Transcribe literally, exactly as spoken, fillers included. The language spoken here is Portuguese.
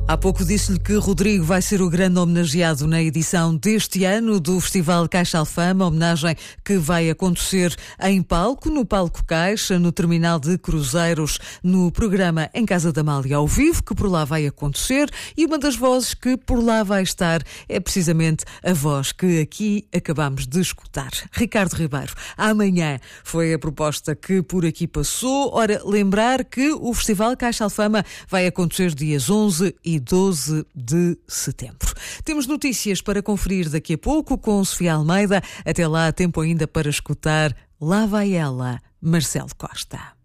Há pouco disse-lhe que Rodrigo vai ser o grande homenageado na edição deste ano do Festival Caixa Alfama, homenagem que vai acontecer em palco, no Palco Caixa, no terminal de cruzeiros, no programa Em Casa da Amália ao vivo, que por lá vai acontecer, e uma das vozes que por lá vai estar é precisamente a voz que aqui acabamos de escutar. Ricardo Ribeiro. Amanhã foi a proposta que por aqui passou. Ora, lembrar que o Festival Caixa Alfama vai acontecer dias onze e doze de setembro. Temos notícias para conferir daqui a pouco com Sofia Almeida. Até lá, tempo ainda para escutar Lá Vai Ela, Marcelo Costa.